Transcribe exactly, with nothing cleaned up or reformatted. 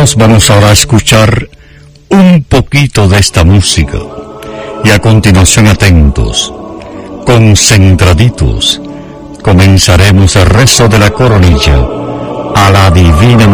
hermanos, vamos ahora a escuchar un poquito de esta música y a continuación, atentos, concentraditos, comenzaremos el rezo de la coronilla a la divina